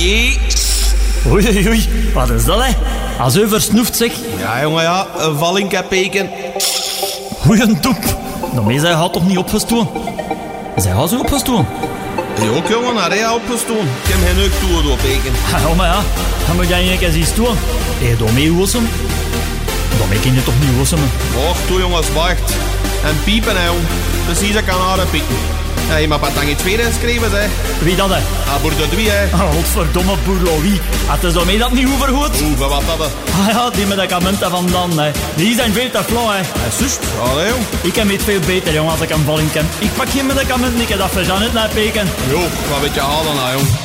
Oké. Oei, oei, wat is dat, hè? Als u versnoeft, zeg. Ja, jongen, ja. Een vallinkepeken. Oei, een toep. Daarmee zij gaat toch niet opgestoken? Zij gaat zo opgestoken? Je ook, jongen, naar hij opgestoken. Ik heb geen neuk toe door peken. Ja, maar ja. Dan moet jij een keer zien stoken. Hé, daarmee wossen. Daarmee kun je toch niet wossen, man. Och, toe, jongens, wacht. En piepen, hè, jong. Precies, ik kan haar pieken. Ja, je mag wat dan iets weer inschrijven, hè. Wie dat, hè? Ah, boer de Dwie, hè. Oh, godverdomme boer Louis. Had is daarmee dat niet overgoed? Oeh, wat dat, hè. Ah ja, die medicamenten van dan, hè. Die zijn veel te flauw, hè. Ja, zus. Allee, jong. Ik heb het veel beter, jongen, als ik een valling ken. Ik pak geen medicamenten, ik heb dat voor Jeannette naar peken. Jo, wat weet je halen, nou, jong.